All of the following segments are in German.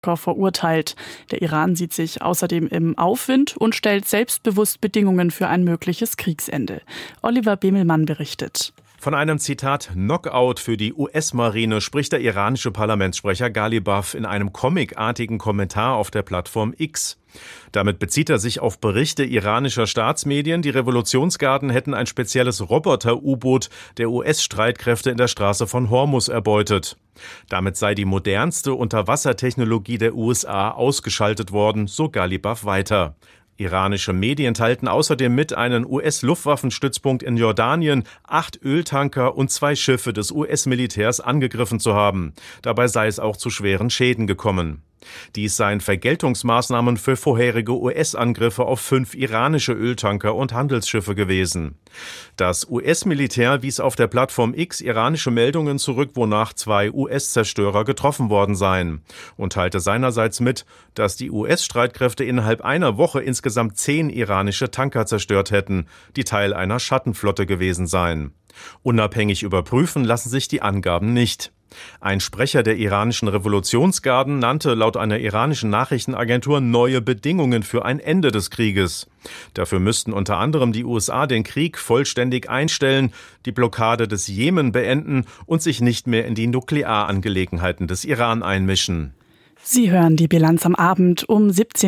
verurteilt. Der Iran sieht sich außerdem im Aufwind und stellt selbstbewusst Bedingungen für ein mögliches Kriegsende. Oliver Bemelmann berichtet. Von einem Zitat Knockout für die US-Marine spricht der iranische Parlamentssprecher Ghalibaf in einem comicartigen Kommentar auf der Plattform X. Damit bezieht er sich auf Berichte iranischer Staatsmedien, die Revolutionsgarden hätten ein spezielles Roboter-U-Boot der US-Streitkräfte in der Straße von Hormuz erbeutet. Damit sei die modernste Unterwassertechnologie der USA ausgeschaltet worden, so Ghalibaf weiter. Iranische Medien teilten außerdem mit, einen US-Luftwaffenstützpunkt in Jordanien, 8 Öltanker und 2 Schiffe des US-Militärs angegriffen zu haben. Dabei sei es auch zu schweren Schäden gekommen. Dies seien Vergeltungsmaßnahmen für vorherige US-Angriffe auf 5 iranische Öltanker und Handelsschiffe gewesen. Das US-Militär wies auf der Plattform X iranische Meldungen zurück, wonach 2 US-Zerstörer getroffen worden seien, und teilte seinerseits mit, dass die US-Streitkräfte innerhalb einer Woche insgesamt 10 iranische Tanker zerstört hätten, die Teil einer Schattenflotte gewesen seien. Unabhängig überprüfen lassen sich die Angaben nicht. Ein Sprecher der iranischen Revolutionsgarden nannte laut einer iranischen Nachrichtenagentur neue Bedingungen für ein Ende des Krieges. Dafür müssten unter anderem die USA den Krieg vollständig einstellen, die Blockade des Jemen beenden und sich nicht mehr in die Nuklearangelegenheiten des Iran einmischen. Sie hören die Bilanz am Abend um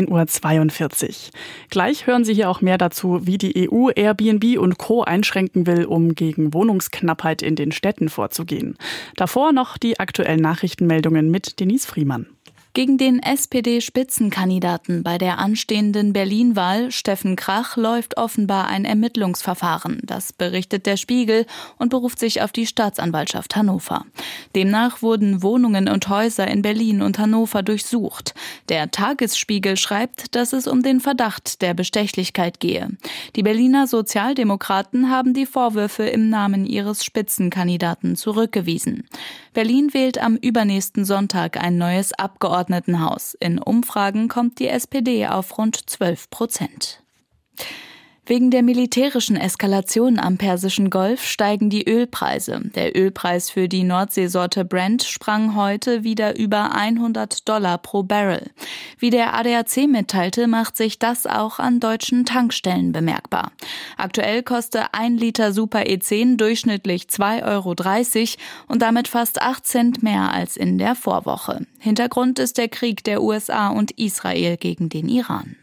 17.42 Uhr. Gleich hören Sie hier auch mehr dazu, wie die EU Airbnb und Co. einschränken will, um gegen Wohnungsknappheit in den Städten vorzugehen. Davor noch die aktuellen Nachrichtenmeldungen mit Denise Friemann. Gegen den SPD-Spitzenkandidaten bei der anstehenden Berlin-Wahl, Steffen Krach, läuft offenbar ein Ermittlungsverfahren. Das berichtet der Spiegel und beruft sich auf die Staatsanwaltschaft Hannover. Demnach wurden Wohnungen und Häuser in Berlin und Hannover durchsucht. Der Tagesspiegel schreibt, dass es um den Verdacht der Bestechlichkeit gehe. Die Berliner Sozialdemokraten haben die Vorwürfe im Namen ihres Spitzenkandidaten zurückgewiesen. Berlin wählt am übernächsten Sonntag ein neues Abgeordnetenhaus. In Umfragen kommt die SPD auf rund 12%. Wegen der militärischen Eskalation am Persischen Golf steigen die Ölpreise. Der Ölpreis für die Nordseesorte Brent sprang heute wieder über $100 pro Barrel. Wie der ADAC mitteilte, macht sich das auch an deutschen Tankstellen bemerkbar. Aktuell kostet 1 Liter Super E10 durchschnittlich 2,30 € und damit fast 8 Cent mehr als in der Vorwoche. Hintergrund ist der Krieg der USA und Israel gegen den Iran.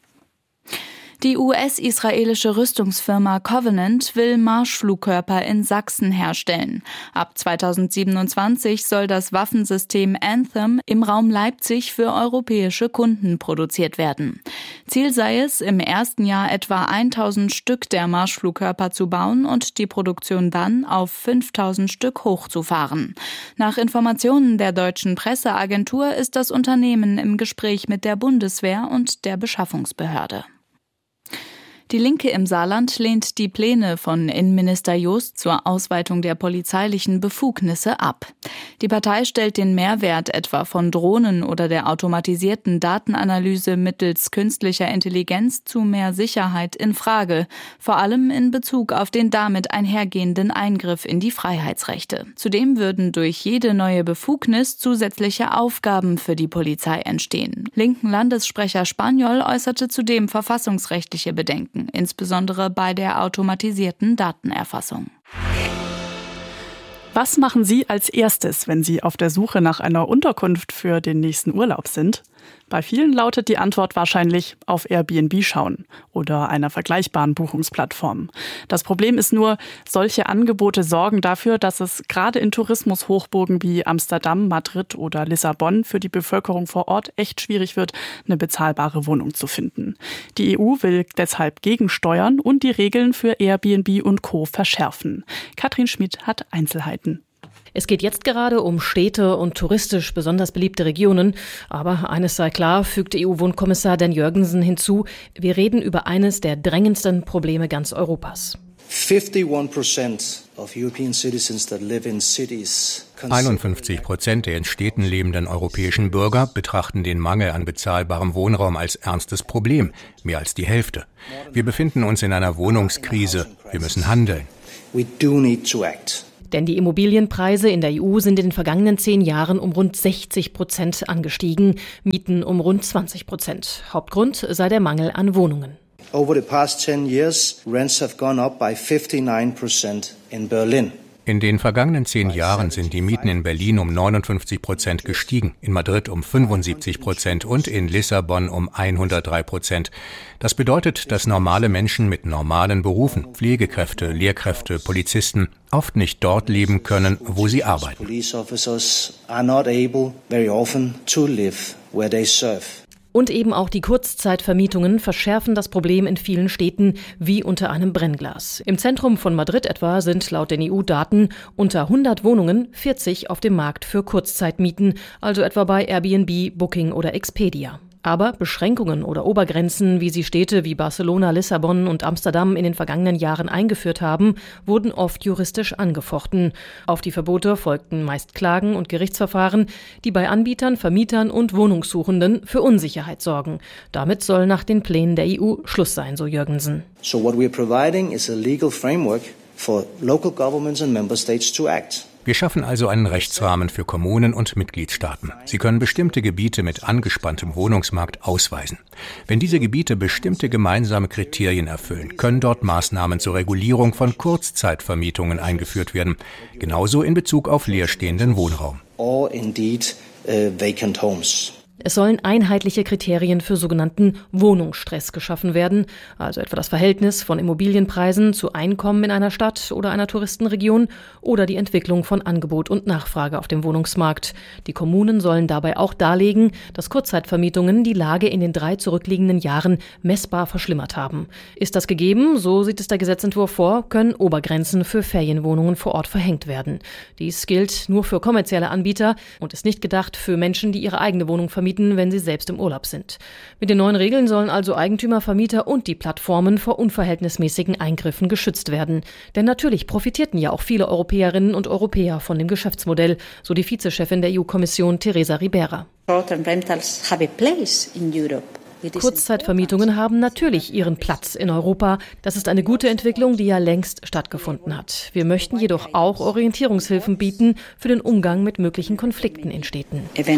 Die US-israelische Rüstungsfirma Covenant will Marschflugkörper in Sachsen herstellen. Ab 2027 soll das Waffensystem Anthem im Raum Leipzig für europäische Kunden produziert werden. Ziel sei es, im ersten Jahr etwa 1000 Stück der Marschflugkörper zu bauen und die Produktion dann auf 5000 Stück hochzufahren. Nach Informationen der deutschen Presseagentur ist das Unternehmen im Gespräch mit der Bundeswehr und der Beschaffungsbehörde. Die Linke im Saarland lehnt die Pläne von Innenminister Jost zur Ausweitung der polizeilichen Befugnisse ab. Die Partei stellt den Mehrwert etwa von Drohnen oder der automatisierten Datenanalyse mittels künstlicher Intelligenz zu mehr Sicherheit in Frage, vor allem in Bezug auf den damit einhergehenden Eingriff in die Freiheitsrechte. Zudem würden durch jede neue Befugnis zusätzliche Aufgaben für die Polizei entstehen. Linken Landessprecher Spaniol äußerte zudem verfassungsrechtliche Bedenken, insbesondere bei der automatisierten Datenerfassung. Was machen Sie als erstes, wenn Sie auf der Suche nach einer Unterkunft für den nächsten Urlaub sind? Bei vielen lautet die Antwort wahrscheinlich auf Airbnb schauen oder einer vergleichbaren Buchungsplattform. Das Problem ist nur, solche Angebote sorgen dafür, dass es gerade in Tourismushochburgen wie Amsterdam, Madrid oder Lissabon für die Bevölkerung vor Ort echt schwierig wird, eine bezahlbare Wohnung zu finden. Die EU will deshalb gegensteuern und die Regeln für Airbnb und Co. verschärfen. Katrin Schmidt hat Einzelheiten. Es geht jetzt gerade um Städte und touristisch besonders beliebte Regionen. Aber eines sei klar, fügt EU-Wohnkommissar Dan Jørgensen hinzu, wir reden über eines der drängendsten Probleme ganz Europas. 51% der in Städten lebenden europäischen Bürger betrachten den Mangel an bezahlbarem Wohnraum als ernstes Problem, mehr als die Hälfte. Wir befinden uns in einer Wohnungskrise, wir müssen handeln. Denn die Immobilienpreise in der EU sind in den vergangenen 10 Jahren um rund 60% angestiegen, Mieten um rund 20%. Hauptgrund sei der Mangel an Wohnungen. Over the past 10 years, rents have gone up by 59% in Berlin. In den vergangenen 10 Jahren sind die Mieten in Berlin um 59% gestiegen, in Madrid um 75% und in Lissabon um 103%. Das bedeutet, dass normale Menschen mit normalen Berufen, Pflegekräfte, Lehrkräfte, Polizisten, oft nicht dort leben können, wo sie arbeiten. Police officers are not able very often to live where they serve. Und eben auch die Kurzzeitvermietungen verschärfen das Problem in vielen Städten wie unter einem Brennglas. Im Zentrum von Madrid etwa sind laut den EU-Daten unter 100 Wohnungen 40 auf dem Markt für Kurzzeitmieten, also etwa bei Airbnb, Booking oder Expedia. Aber Beschränkungen oder Obergrenzen, wie sie Städte wie Barcelona, Lissabon und Amsterdam in den vergangenen Jahren eingeführt haben, wurden oft juristisch angefochten. Auf die Verbote folgten meist Klagen und Gerichtsverfahren, die bei Anbietern, Vermietern und Wohnungssuchenden für Unsicherheit sorgen. Damit soll nach den Plänen der EU Schluss sein, so Jürgensen. So what we're providing is a legal framework for local governments and member states to act. Wir schaffen also einen Rechtsrahmen für Kommunen und Mitgliedstaaten. Sie können bestimmte Gebiete mit angespanntem Wohnungsmarkt ausweisen. Wenn diese Gebiete bestimmte gemeinsame Kriterien erfüllen, können dort Maßnahmen zur Regulierung von Kurzzeitvermietungen eingeführt werden. Genauso in Bezug auf leerstehenden Wohnraum. Or indeed vacant homes. Es sollen einheitliche Kriterien für sogenannten Wohnungsstress geschaffen werden, also etwa das Verhältnis von Immobilienpreisen zu Einkommen in einer Stadt oder einer Touristenregion oder die Entwicklung von Angebot und Nachfrage auf dem Wohnungsmarkt. Die Kommunen sollen dabei auch darlegen, dass Kurzzeitvermietungen die Lage in den 3 zurückliegenden Jahren messbar verschlimmert haben. Ist das gegeben, so sieht es der Gesetzentwurf vor, können Obergrenzen für Ferienwohnungen vor Ort verhängt werden. Dies gilt nur für kommerzielle Anbieter und ist nicht gedacht für Menschen, die ihre eigene Wohnung vermieten, wenn sie selbst im Urlaub sind. Mit den neuen Regeln sollen also Eigentümer, Vermieter und die Plattformen vor unverhältnismäßigen Eingriffen geschützt werden. Denn natürlich profitierten ja auch viele Europäerinnen und Europäer von dem Geschäftsmodell, so die Vizechefin der EU-Kommission Teresa Ribera. Kurzzeitvermietungen haben natürlich ihren Platz in Europa. Das ist eine gute Entwicklung, die ja längst stattgefunden hat. Wir möchten jedoch auch Orientierungshilfen bieten für den Umgang mit möglichen Konflikten in Städten.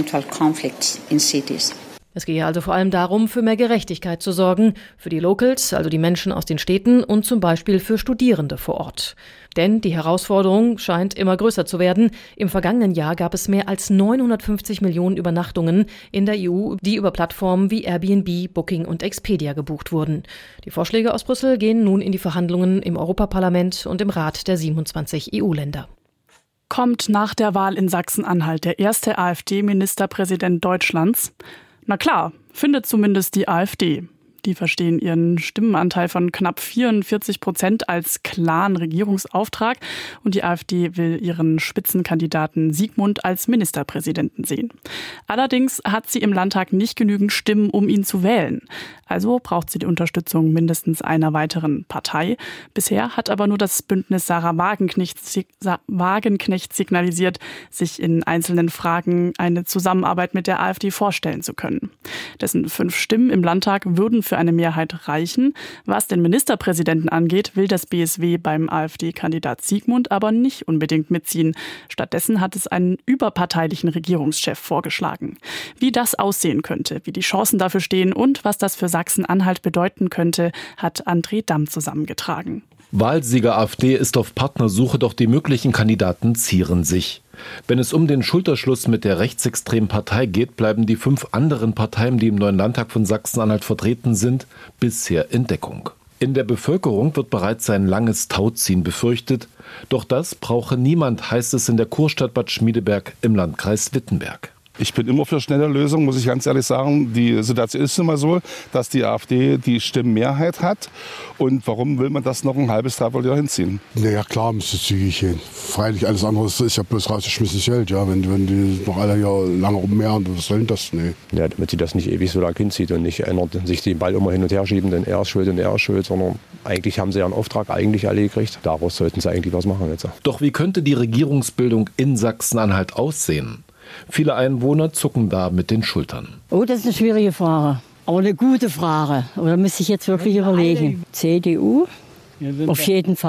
Es gehe also vor allem darum, für mehr Gerechtigkeit zu sorgen, für die Locals, also die Menschen aus den Städten und zum Beispiel für Studierende vor Ort. Denn die Herausforderung scheint immer größer zu werden. Im vergangenen Jahr gab es mehr als 950 Millionen Übernachtungen in der EU, die über Plattformen wie Airbnb, Booking und Expedia gebucht wurden. Die Vorschläge aus Brüssel gehen nun in die Verhandlungen im Europaparlament und im Rat der 27 EU-Länder. Kommt nach der Wahl in Sachsen-Anhalt der erste AfD-Ministerpräsident Deutschlands? Na klar, findet zumindest die AfD. Die verstehen ihren Stimmenanteil von knapp 44% als klaren Regierungsauftrag und die AfD will ihren Spitzenkandidaten Sigmund als Ministerpräsidenten sehen. Allerdings hat sie im Landtag nicht genügend Stimmen, um ihn zu wählen. Also braucht sie die Unterstützung mindestens einer weiteren Partei. Bisher hat aber nur das Bündnis Sarah Wagenknecht signalisiert, sich in einzelnen Fragen eine Zusammenarbeit mit der AfD vorstellen zu können. Dessen 5 Stimmen im Landtag würden für eine Mehrheit reichen. Was den Ministerpräsidenten angeht, will das BSW beim AfD-Kandidat Sigmund aber nicht unbedingt mitziehen. Stattdessen hat es einen überparteilichen Regierungschef vorgeschlagen. Wie das aussehen könnte, wie die Chancen dafür stehen und was das für Sachsen-Anhalt bedeuten könnte, hat André Damm zusammengetragen. Wahlsieger AfD ist auf Partnersuche, doch die möglichen Kandidaten zieren sich. Wenn es um den Schulterschluss mit der rechtsextremen Partei geht, bleiben die 5 anderen Parteien, die im neuen Landtag von Sachsen-Anhalt vertreten sind, bisher in Deckung. In der Bevölkerung wird bereits ein langes Tauziehen befürchtet. Doch das brauche niemand, heißt es in der Kurstadt Bad Schmiedeberg im Landkreis Wittenberg. Ich bin immer für schnelle Lösungen, muss ich ganz ehrlich sagen. Die Situation ist immer so, dass die AfD die Stimmenmehrheit hat. Und warum will man das noch ein halbes, dreiviertel Jahr hinziehen? Naja, klar, müsste zügig gehen. Freilich, alles andere ist ja bloß rausgeschmissenes Geld. Ja, wenn die noch alle Jahr lange rummehren, was soll denn das? Nee. Ja, damit sie das nicht ewig so lange hinzieht und nicht einer sich den Ball immer hin und her schieben, denn er ist schuld und er ist schuld, sondern eigentlich haben sie ja einen Auftrag eigentlich alle gekriegt. Daraus sollten sie eigentlich was machen jetzt. Doch wie könnte die Regierungsbildung in Sachsen-Anhalt aussehen? Viele Einwohner zucken da mit den Schultern. Oh, das ist eine schwierige Frage. Aber eine gute Frage. Oder müsste ich jetzt wirklich überlegen? CDU, auf jeden Fall.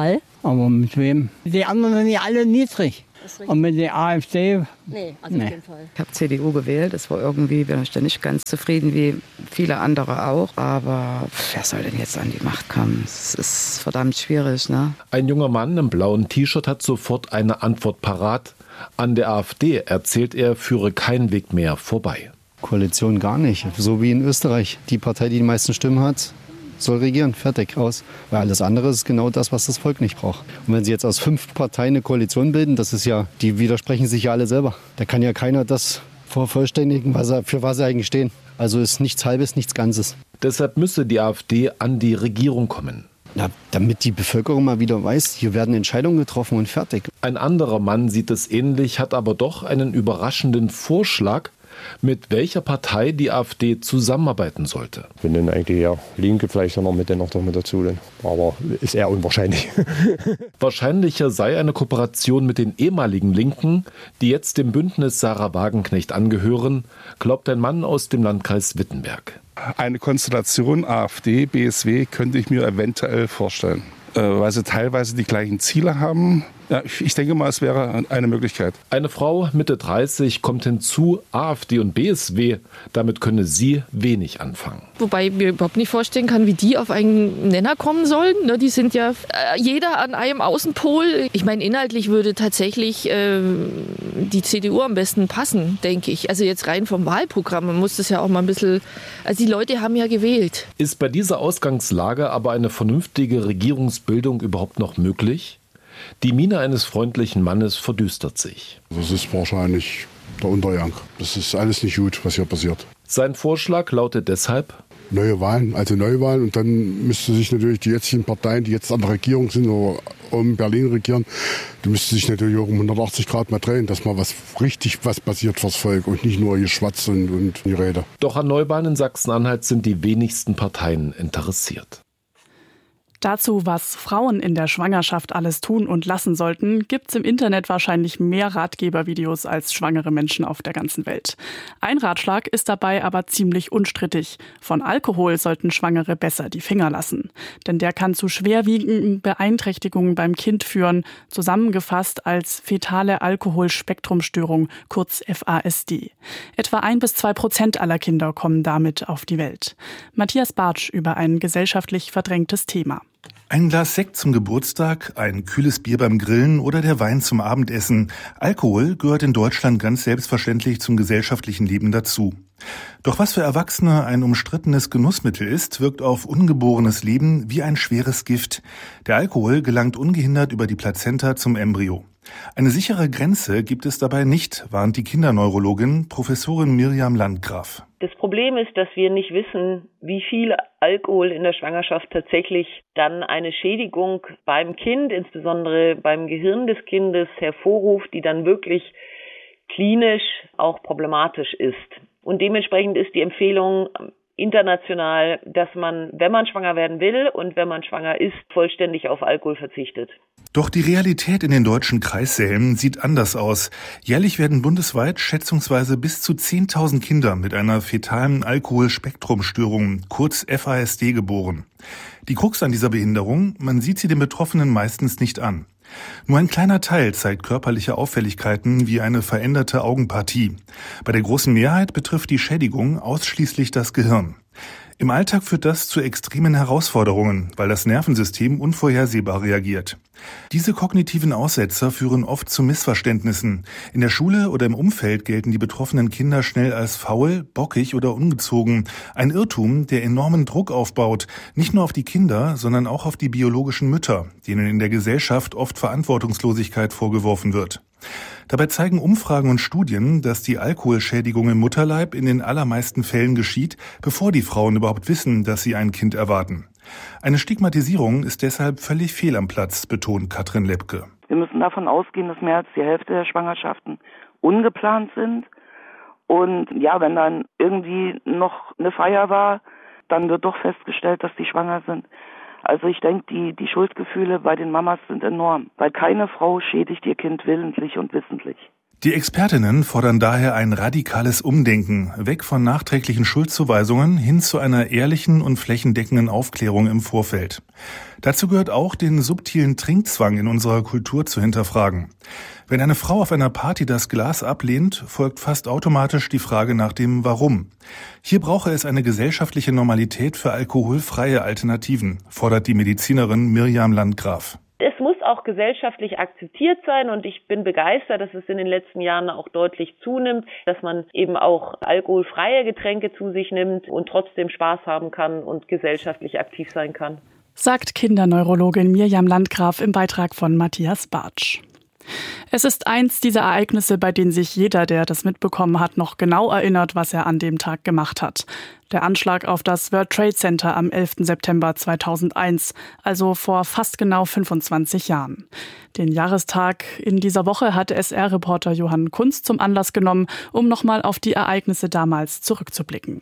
Aber mit wem? Die anderen sind ja alle niedrig. Und mit der AfD? Nee, also auf jeden Fall. Ich habe CDU gewählt. Das war irgendwie, bin ich da nicht ganz zufrieden, wie viele andere auch. Aber wer soll denn jetzt an die Macht kommen? Es ist verdammt schwierig, ne? Ein junger Mann im blauen T-Shirt hat sofort eine Antwort parat. An der AfD, erzählt er, führe kein Weg mehr vorbei. Koalition gar nicht. So wie in Österreich. Die Partei, die die meisten Stimmen hat, soll regieren, fertig, aus. Weil alles andere ist genau das, was das Volk nicht braucht. Und wenn sie jetzt aus 5 Parteien eine Koalition bilden, das ist ja, die widersprechen sich ja alle selber. Da kann ja keiner das vervollständigen, für was sie eigentlich stehen. Also ist nichts Halbes, nichts Ganzes. Deshalb müsse die AfD an die Regierung kommen. Na, damit die Bevölkerung mal wieder weiß, hier werden Entscheidungen getroffen und fertig. Ein anderer Mann sieht es ähnlich, hat aber doch einen überraschenden Vorschlag, mit welcher Partei die AfD zusammenarbeiten sollte. Wenn dann eigentlich ja Linke vielleicht noch mit dazu, aber ist eher unwahrscheinlich. Wahrscheinlicher sei eine Kooperation mit den ehemaligen Linken, die jetzt dem Bündnis Sarah Wagenknecht angehören, glaubt ein Mann aus dem Landkreis Wittenberg. Eine Konstellation AfD, BSW könnte ich mir eventuell vorstellen, weil sie teilweise die gleichen Ziele haben. Ja, ich denke mal, es wäre eine Möglichkeit. Eine Frau Mitte 30 kommt hinzu, AfD und BSW, damit könne sie wenig anfangen. Wobei ich mir überhaupt nicht vorstellen kann, wie die auf einen Nenner kommen sollen. Die sind ja jeder an einem Außenpol. Ich meine, inhaltlich würde tatsächlich die CDU am besten passen, denke ich. Also jetzt rein vom Wahlprogramm, man muss das ja auch mal ein bisschen... Also die Leute haben ja gewählt. Ist bei dieser Ausgangslage aber eine vernünftige Regierungsbildung überhaupt noch möglich? Die Miene eines freundlichen Mannes verdüstert sich. Das ist wahrscheinlich der Untergang. Das ist alles nicht gut, was hier passiert. Sein Vorschlag lautet deshalb: Neue Wahlen und dann müsste sich natürlich die jetzigen Parteien, die jetzt an der Regierung sind oder um Berlin regieren, die müssten sich natürlich auch um 180 Grad mal drehen, dass mal was passiert fürs Volk und nicht nur Geschwatz und die Rede. Doch an Neuwahlen in Sachsen-Anhalt sind die wenigsten Parteien interessiert. Dazu, was Frauen in der Schwangerschaft alles tun und lassen sollten, gibt's im Internet wahrscheinlich mehr Ratgebervideos als schwangere Menschen auf der ganzen Welt. Ein Ratschlag ist dabei aber ziemlich unstrittig. Von Alkohol sollten Schwangere besser die Finger lassen. Denn der kann zu schwerwiegenden Beeinträchtigungen beim Kind führen, zusammengefasst als fetale Alkoholspektrumstörung, kurz FASD. Etwa 1-2% aller Kinder kommen damit auf die Welt. Matthias Bartsch über ein gesellschaftlich verdrängtes Thema. Ein Glas Sekt zum Geburtstag, ein kühles Bier beim Grillen oder der Wein zum Abendessen. Alkohol gehört in Deutschland ganz selbstverständlich zum gesellschaftlichen Leben dazu. Doch was für Erwachsene ein umstrittenes Genussmittel ist, wirkt auf ungeborenes Leben wie ein schweres Gift. Der Alkohol gelangt ungehindert über die Plazenta zum Embryo. Eine sichere Grenze gibt es dabei nicht, warnt die Kinderneurologin Professorin Mirjam Landgraf. Das Problem ist, dass wir nicht wissen, wie viel Alkohol in der Schwangerschaft tatsächlich dann eine Schädigung beim Kind, insbesondere beim Gehirn des Kindes, hervorruft, die dann wirklich klinisch auch problematisch ist. Und dementsprechend ist die Empfehlung international, dass man, wenn man schwanger werden will und wenn man schwanger ist, vollständig auf Alkohol verzichtet. Doch die Realität in den deutschen Kreissälen sieht anders aus. Jährlich werden bundesweit schätzungsweise bis zu 10.000 Kinder mit einer fetalen Alkoholspektrumstörung, kurz FASD, geboren. Die Krux an dieser Behinderung, man sieht sie den Betroffenen meistens nicht an. Nur ein kleiner Teil zeigt körperliche Auffälligkeiten wie eine veränderte Augenpartie. Bei der großen Mehrheit betrifft die Schädigung ausschließlich das Gehirn. Im Alltag führt das zu extremen Herausforderungen, weil das Nervensystem unvorhersehbar reagiert. Diese kognitiven Aussetzer führen oft zu Missverständnissen. In der Schule oder im Umfeld gelten die betroffenen Kinder schnell als faul, bockig oder ungezogen. Ein Irrtum, der enormen Druck aufbaut, nicht nur auf die Kinder, sondern auch auf die biologischen Mütter, denen in der Gesellschaft oft Verantwortungslosigkeit vorgeworfen wird. Dabei zeigen Umfragen und Studien, dass die Alkoholschädigung im Mutterleib in den allermeisten Fällen geschieht, bevor die Frauen überhaupt wissen, dass sie ein Kind erwarten. Eine Stigmatisierung ist deshalb völlig fehl am Platz, betont Katrin Lepke. Wir müssen davon ausgehen, dass mehr als die Hälfte der Schwangerschaften ungeplant sind. Und ja, wenn dann irgendwie noch eine Feier war, dann wird doch festgestellt, dass die schwanger sind. Also ich denke, die Schuldgefühle bei den Mamas sind enorm, weil keine Frau schädigt ihr Kind willentlich und wissentlich. Die Expertinnen fordern daher ein radikales Umdenken, weg von nachträglichen Schuldzuweisungen hin zu einer ehrlichen und flächendeckenden Aufklärung im Vorfeld. Dazu gehört auch, den subtilen Trinkzwang in unserer Kultur zu hinterfragen. Wenn eine Frau auf einer Party das Glas ablehnt, folgt fast automatisch die Frage nach dem Warum. Hier brauche es eine gesellschaftliche Normalität für alkoholfreie Alternativen, fordert die Medizinerin Mirjam Landgraf. Es muss auch gesellschaftlich akzeptiert sein und ich bin begeistert, dass es in den letzten Jahren auch deutlich zunimmt, dass man eben auch alkoholfreie Getränke zu sich nimmt und trotzdem Spaß haben kann und gesellschaftlich aktiv sein kann. Sagt Kinderneurologin Mirjam Landgraf im Beitrag von Matthias Bartsch. Es ist eins dieser Ereignisse, bei denen sich jeder, der das mitbekommen hat, noch genau erinnert, was er an dem Tag gemacht hat. Der Anschlag auf das World Trade Center am 11. September 2001, also vor fast genau 25 Jahren. Den Jahrestag in dieser Woche hat SR-Reporter Johann Kunz zum Anlass genommen, um nochmal auf die Ereignisse damals zurückzublicken.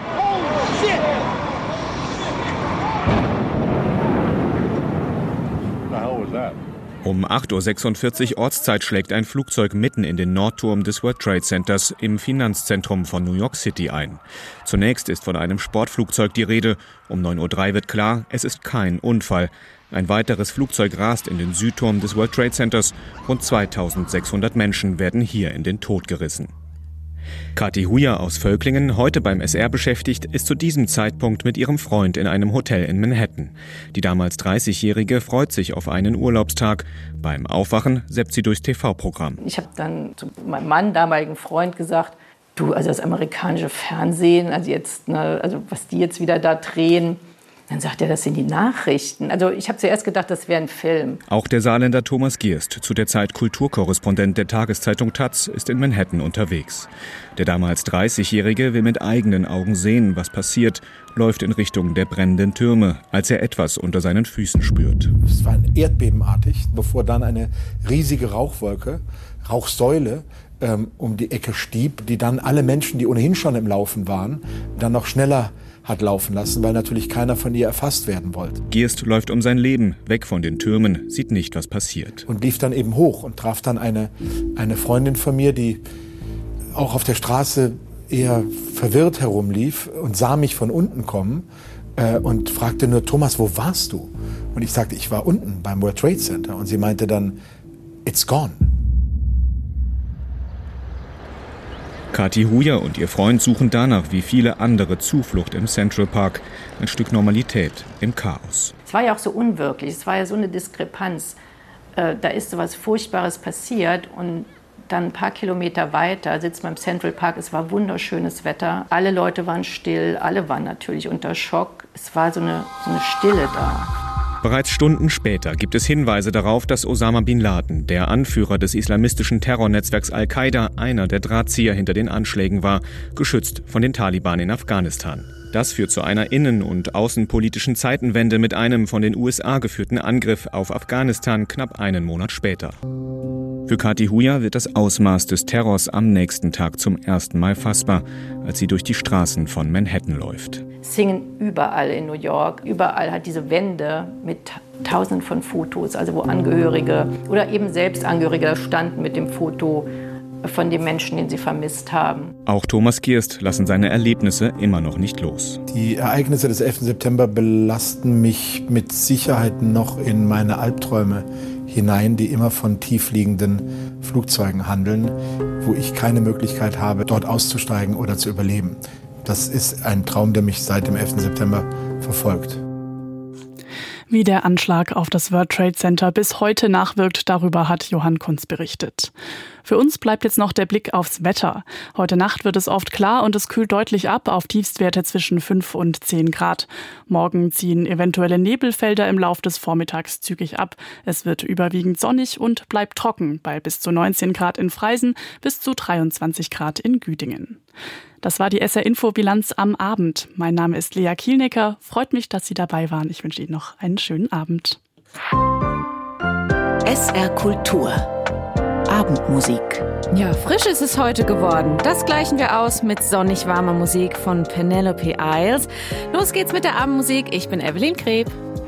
Um 8.46 Uhr Ortszeit schlägt ein Flugzeug mitten in den Nordturm des World Trade Centers im Finanzzentrum von New York City ein. Zunächst ist von einem Sportflugzeug die Rede. Um 9.03 Uhr wird klar, es ist kein Unfall. Ein weiteres Flugzeug rast in den Südturm des World Trade Centers. Rund 2.600 Menschen werden hier in den Tod gerissen. Kathi Huja aus Völklingen, heute beim SR beschäftigt, ist zu diesem Zeitpunkt mit ihrem Freund in einem Hotel in Manhattan. Die damals 30-Jährige freut sich auf einen Urlaubstag. Beim Aufwachen seppt sie durchs TV-Programm. Ich habe dann zu meinem Mann, damaligen Freund, gesagt, du, also das amerikanische Fernsehen, also was die jetzt wieder da drehen. Dann sagt er, das sind die Nachrichten. Also ich habe zuerst gedacht, das wäre ein Film. Auch der Saarländer Thomas Gierst, zu der Zeit Kulturkorrespondent der Tageszeitung taz, ist in Manhattan unterwegs. Der damals 30-Jährige will mit eigenen Augen sehen, was passiert, läuft in Richtung der brennenden Türme, als er etwas unter seinen Füßen spürt. Es war erdbebenartig, bevor dann eine riesige Rauchsäule um die Ecke stieb, die dann alle Menschen, die ohnehin schon im Laufen waren, dann noch schneller hat laufen lassen, weil natürlich keiner von ihr erfasst werden wollte. Gierst läuft um sein Leben, weg von den Türmen, sieht nicht, was passiert. Und lief dann eben hoch und traf dann eine Freundin von mir, die auch auf der Straße eher verwirrt herumlief und sah mich von unten kommen und fragte nur, Thomas, wo warst du? Und ich sagte, ich war unten beim World Trade Center. Und sie meinte dann, it's gone. Kathi Huja und ihr Freund suchen danach wie viele andere Zuflucht im Central Park. Ein Stück Normalität im Chaos. Es war ja auch so unwirklich, es war ja so eine Diskrepanz. Da ist so was Furchtbares passiert und dann ein paar Kilometer weiter sitzt man im Central Park. Es war wunderschönes Wetter, alle Leute waren still, alle waren natürlich unter Schock. Es war so eine Stille da. Bereits Stunden später gibt es Hinweise darauf, dass Osama Bin Laden, der Anführer des islamistischen Terrornetzwerks Al-Qaida, einer der Drahtzieher hinter den Anschlägen war, geschützt von den Taliban in Afghanistan. Das führt zu einer innen- und außenpolitischen Zeitenwende mit einem von den USA geführten Angriff auf Afghanistan knapp einen Monat später. Für Kathi Huja wird das Ausmaß des Terrors am nächsten Tag zum ersten Mal fassbar, als sie durch die Straßen von Manhattan läuft. Es hingen überall in New York, überall hat diese Wände mit Tausenden von Fotos, also wo Angehörige oder eben selbst Angehörige standen mit dem Foto von dem Menschen, den sie vermisst haben. Auch Thomas Gierst lassen seine Erlebnisse immer noch nicht los. Die Ereignisse des 11. September belasten mich mit Sicherheit noch in meine Albträume hinein, die immer von tiefliegenden Flugzeugen handeln, wo ich keine Möglichkeit habe, dort auszusteigen oder zu überleben. Das ist ein Traum, der mich seit dem 11. September verfolgt. Wie der Anschlag auf das World Trade Center bis heute nachwirkt, darüber hat Johann Kunz berichtet. Für uns bleibt jetzt noch der Blick aufs Wetter. Heute Nacht wird es oft klar und es kühlt deutlich ab auf Tiefstwerte zwischen 5 und 10 Grad. Morgen ziehen eventuelle Nebelfelder im Lauf des Vormittags zügig ab. Es wird überwiegend sonnig und bleibt trocken bei bis zu 19 Grad in Freisen, bis zu 23 Grad in Güdingen. Das war die SR-Info-Bilanz am Abend. Mein Name ist Lea Kielnecker. Freut mich, dass Sie dabei waren. Ich wünsche Ihnen noch einen schönen Abend. SR Kultur. Abendmusik. Ja, frisch ist es heute geworden. Das gleichen wir aus mit sonnig warmer Musik von Penelope Isles. Los geht's mit der Abendmusik. Ich bin Evelyn Kreb.